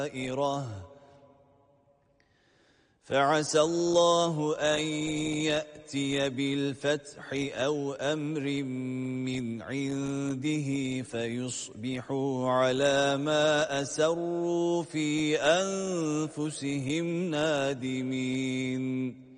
فعسى الله أن يأتي بالفتح أو أمر من عنده فيصبحوا على ما أسروا في أنفسهم نادمين.